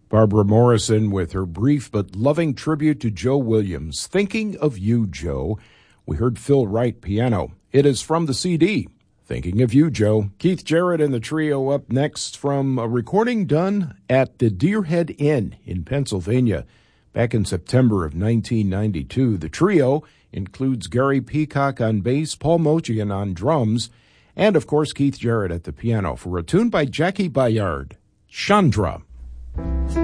Barbara Morrison with her brief but loving tribute to Joe Williams. Thinking of You, Joe. We heard Phil Wright piano. It is from the CD, Thinking of You, Joe. Keith Jarrett and the trio up next from a recording done at the Deerhead Inn in Pennsylvania back in September of 1992. The trio includes Gary Peacock on bass, Paul Mochian on drums, and, of course, Keith Jarrett at the piano for a tune by Jackie Bayard, Chandra.